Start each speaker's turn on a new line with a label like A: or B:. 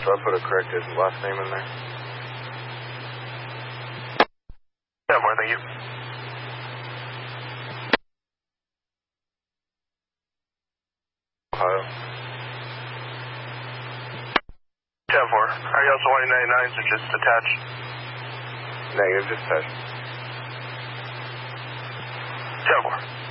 A: so I put a corrected last name in there.
B: Yeah, more, thank you.
A: Ohio.
B: 10-4. Are you also wanting 99s or just attached?
A: Negative, just touch.
B: 10-4.